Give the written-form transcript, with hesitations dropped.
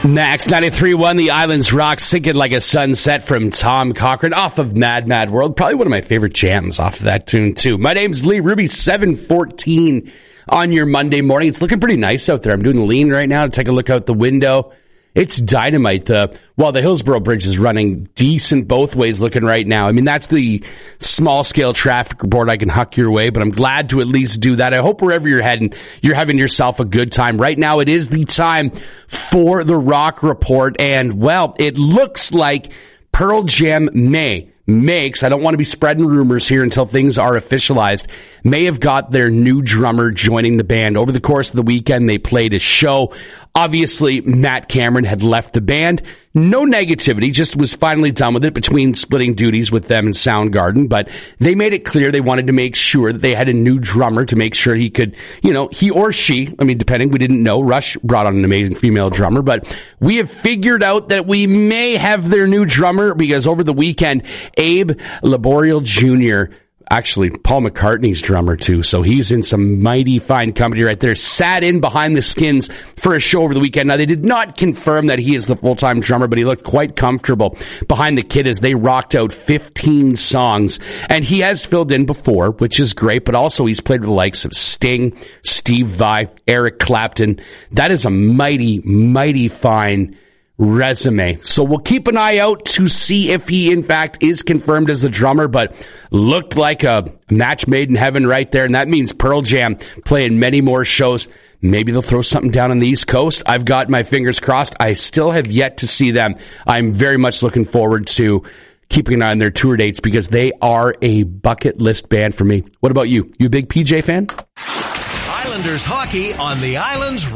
Next, 93.1, The Islands Rock, Sinking Like a Sunset from Tom Cochrane off of Mad Mad World. Probably one of my favorite jams off of that tune, too. My name's Lee Ruby, 7:14 on your Monday morning. It's looking pretty nice out there. I'm doing the lean right now to take a look out the window. It's dynamite. The Hillsborough Bridge is running decent both ways looking right now. I mean, that's the small-scale traffic report I can huck your way, but I'm glad to at least do that. I hope wherever you're heading, you're having yourself a good time. Right now, it is the time for the Rock Report, and, well, it looks like Pearl Jam makes, I don't want to be spreading rumors here until things are officialized, may have got their new drummer joining the band. Over the course of the weekend, they played a show. Obviously, Matt Cameron had left the band. No negativity, just was finally done with it between splitting duties with them and Soundgarden. But they made it clear they wanted to make sure that they had a new drummer to make sure he could, he or she, depending, we didn't know. Rush brought on an amazing female drummer, but we have figured out that we may have their new drummer because over the weekend, Abe Laboriel Jr., actually, Paul McCartney's drummer, too, so he's in some mighty fine company right there, sat in behind the skins for a show over the weekend. Now, they did not confirm that he is the full-time drummer, but he looked quite comfortable behind the kit as they rocked out 15 songs. And he has filled in before, which is great, but also he's played with the likes of Sting, Steve Vai, Eric Clapton. That is a mighty, mighty fine resume. So we'll keep an eye out to see if he in fact is confirmed as the drummer, but looked like a match made in heaven right there. And that means Pearl Jam playing many more shows. Maybe they'll throw something down on the East Coast. I've got my fingers crossed. I still have yet to see them. I'm very much looking forward to keeping an eye on their tour dates because they are a bucket list band for me. What about you? You a big PJ fan? Islanders hockey on the Islands